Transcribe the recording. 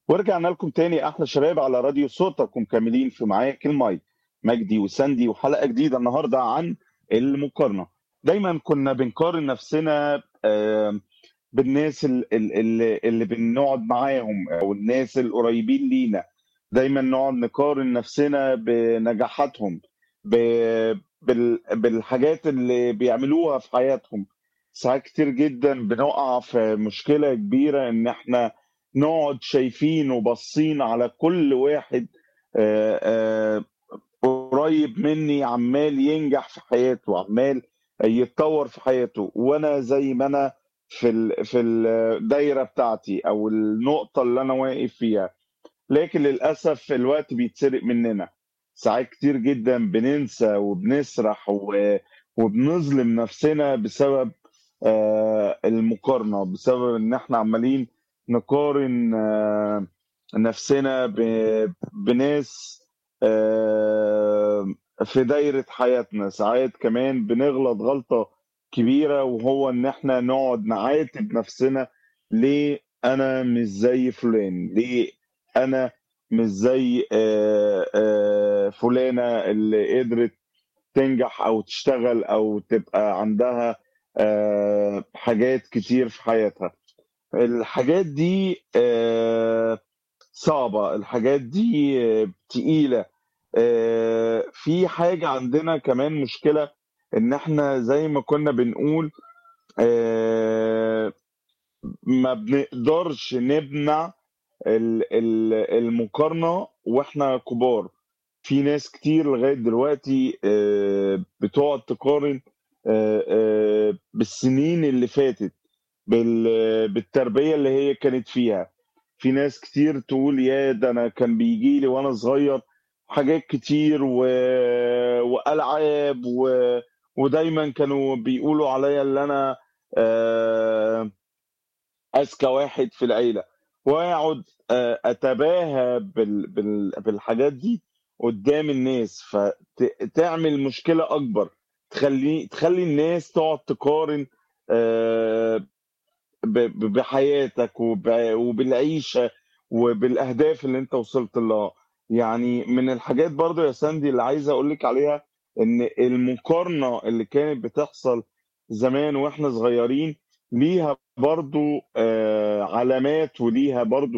ورجعنا لكم تاني احلى شباب على راديو صوتك ومكملين في معاك الماي مجدي وساندي وحلقه جديده النهارده عن المقارنه. دايما كنا بنقارن نفسنا بالناس اللي بنقعد معاهم او الناس القريبين لينا. دايما نقعد نقارن نفسنا بنجاحاتهم، بالحاجات اللي بيعملوها في حياتهم. ساعات كتير جدا بنقع في مشكلة كبيرة ان احنا نقعد شايفين وبصين على كل واحد آه، آه، قريب مني عمال ينجح في حياته، عمال يتطور في حياته، وانا زي ما انا في الدايره بتاعتي او النقطه اللي انا واقف فيها. لكن للاسف الوقت بيتسرق مننا. ساعات كتير جدا بننسى وبنسرح وبنظلم نفسنا بسبب المقارنه، بسبب ان احنا عمالين نقارن نفسنا بناس آه، في دايرة حياتنا. ساعات كمان بنغلط غلطة كبيرة، وهو ان احنا نقعد نعاتب نفسنا: ليه انا مش زي فلان؟ ليه انا مش زي فلانة اللي قدرت تنجح او تشتغل او تبقى عندها حاجات كتير في حياتها؟ الحاجات دي صعبة، الحاجات دي تقيلة. في حاجة عندنا كمان مشكلة، ان احنا زي ما كنا بنقول آه، ما بنقدرش نمنع المقارنة واحنا كبار. في ناس كتير لغاية دلوقتي بتقعد تقارن بالسنين اللي فاتت، بالتربية اللي هي كانت فيها. في ناس كتير تقول: يا ده انا كان بيجي لي وانا صغير حاجات كتير والعاب ودايما كانوا بيقولوا عليا اللي انا آه، اذكى واحد في العيله. واقعد اتباهى بالحاجات دي قدام الناس، فتعمل مشكله اكبر، تخلي الناس تقعد تقارن آه، بحياتك وبالعيشه وبالاهداف اللي انت وصلت لها. يعني من الحاجات برضو يا ساندي اللي عايز اقول لك عليها، ان المقارنه اللي كانت بتحصل زمان واحنا صغيرين ليها برضو علامات، وليها برضو